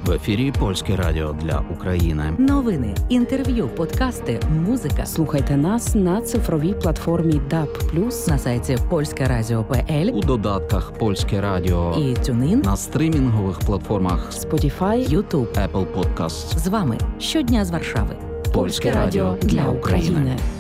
В ефірі Польське радіо для України. Новини, інтерв'ю, подкасти, музика. Слухайте нас на цифровій платформі DAB+, на сайті polskeradio.pl, У додатках Польське радіо і TuneIn, на стрімінгових платформах Spotify, YouTube. Apple Podcasts. З вами щодня з Варшави. Польське радіо для України.